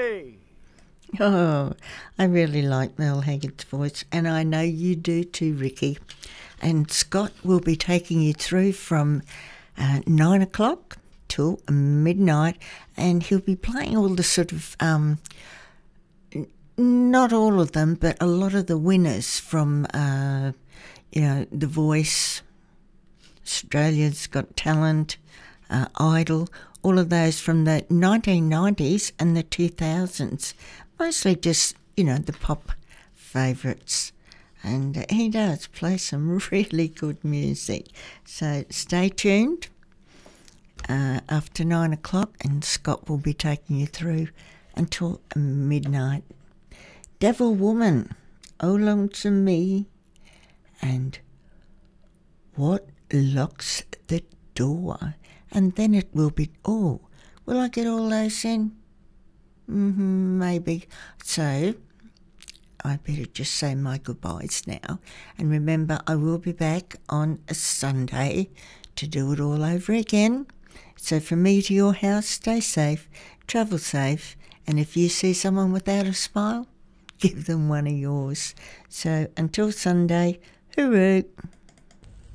Ricky. Oh, I really like Mel Haggard's voice, and I know you do too, Ricky. And Scott will be taking you through from 9 o'clock till midnight, and he'll be playing all the sort of, not all of them, but a lot of the winners from, The Voice, Australia's Got Talent, Idol, all of those from the 1990s and the 2000s. Mostly just, the pop favourites. And he does play some really good music. So stay tuned after 9 o'clock, and Scott will be taking you through until midnight. Devil Woman, Oh Lonesome Me, and What Locks the Door. And then it will be, will I get all those in? Maybe. So I better just say my goodbyes now. And remember, I will be back on a Sunday to do it all over again. So from me to your house, stay safe, travel safe, and if you see someone without a smile, give them one of yours. So until Sunday, hooroo.